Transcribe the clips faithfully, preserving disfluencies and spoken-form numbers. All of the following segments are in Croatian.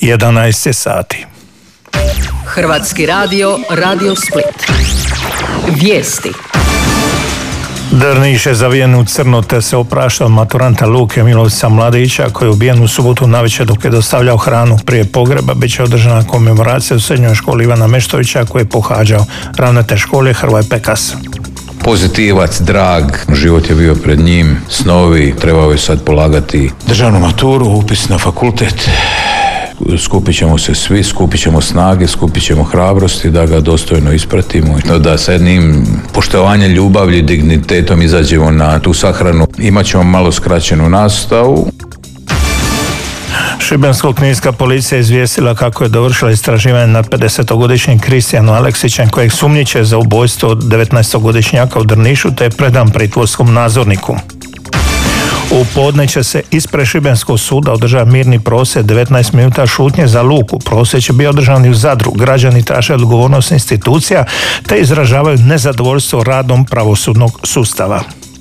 jedanaest je sati. Hrvatski radio, Radio Split. Vijesti. Drniš je zavijen u crno te se oprašta od maturanta Luke Milovića Mladića koji je ubijen u subotu navečer dok je dostavljao hranu. Prije pogreba bit će održana komemoracija u srednjoj školi Ivana Meštovića koji je pohađao. Ravnatelj škole Hrvoje Pekas. Pozitivac, drag, život je bio pred njim, snovi, trebao je sad polagati državnu maturu, upis na fakultet. Skupit ćemo se svi, skupit ćemo snage, skupit ćemo hrabrosti da ga dostojno ispratimo, da sa jednim poštovanjem, ljubavlju i dignitetom izađemo na tu sahranu. Imat ćemo malo skraćenu nastavu. Šibensko-kninska policija izvijestila kako je dovršila istraživanje nad pedesetogodišnjim Kristijanu Aleksićem kojeg sumnjiče za ubojstvo devetnaestogodišnjaka u Drnišu te je predan pritvorskom nadzorniku. U podne će se ispred Šibenskog suda održati mirni prosvjed devetnaest minuta šutnje za Luku. Prosvjed će biti održan i u Zadru. Građani traže odgovornost institucija te izražavaju nezadovoljstvo radom pravosudnog sustava.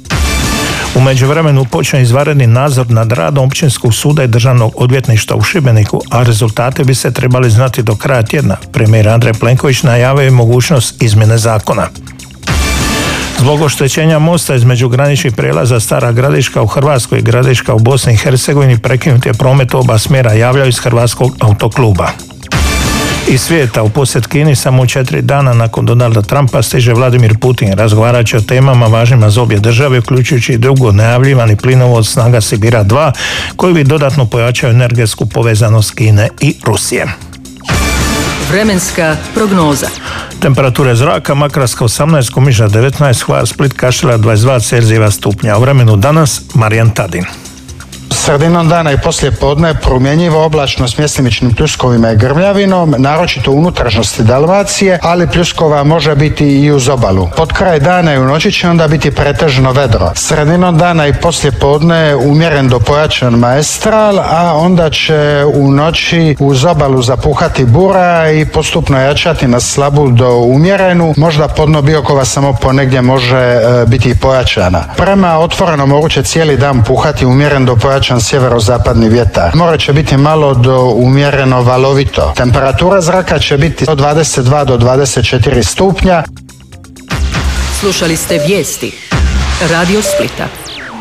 U međuvremenu počne izvanredni nadzor nad radom Općinskog suda i Državnog odvjetništva u Šibeniku, a rezultate bi se trebali znati do kraja tjedna. Premijer Andrej Plenković najavio je mogućnost izmjene zakona. Zbog oštećenja mosta između graničnih prijelaza Stara Gradiška u Hrvatskoj i Gradiška u Bosni i Hercegovini prekinut je promet oba smjera, javljaju iz Hrvatskog autokluba. Iz svijeta u posjet Kini samo četiri dana nakon Donalda Trumpa stiže Vladimir Putin. Razgovarat će o temama važnima za obje države, uključujući i drugo najavljivani plinovod Snaga Sibira dva, koji bi dodatno pojačao energetsku povezanost Kine i Rusije. Vremenska prognoza. Temperature zraka: Makarska osamnaest, Komiža devetnaest, Hvar, Split, Kaštela dvadeset dva Celzijeva stupnja. U vremenu danas Marijan Tadin. Sredinom dana i poslije podne promjenjivo oblačno s mjestimičnim pljuskovima i grmljavinom, naročito u unutrašnjosti Dalmacije, ali pljuskova može biti i uz obalu. Pod kraj dana i u noći će onda biti pretežno vedro. Sredinom dana i poslije podne umjeren do pojačan maestral, a onda će u noći uz obalu zapuhati bura i postupno jačati na slabu do umjerenu. Možda podno Biokova samo ponegdje može e, biti pojačana. Prema otvorenom moru će cijeli dan puhati umjeren do pojačan sjeverozapadni vjetar. More će biti malo do umjereno valovito. Temperatura zraka će biti od dvadeset dva do dvadeset četiri stupnja. Slušali ste vijesti Radio Splita.